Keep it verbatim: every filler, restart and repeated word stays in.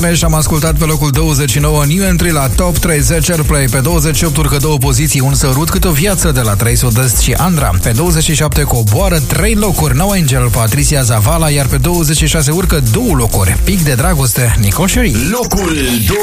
Și am ascultat pe locul douăzeci și nouă New Entry la Top treizeci Airplay. Pe douăzeci și opt urcă două poziții, Un sărut cât o viață de la trei Sud-Est și Andra. Pe douăzeci și șapte coboară trei locuri, No Angel, Patricia Zavala, iar pe douăzeci și șase urcă două locuri, Pic de dragoste, Nicole Sherry. Locul